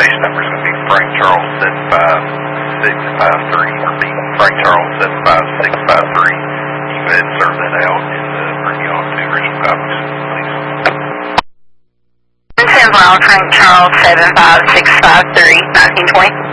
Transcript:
station number is going to be Frank Charles 75653. Repeat, Frank Charles 75653. You can go ahead and serve that out and bring you off two original copies, please. Frank Charles 75653, 1920.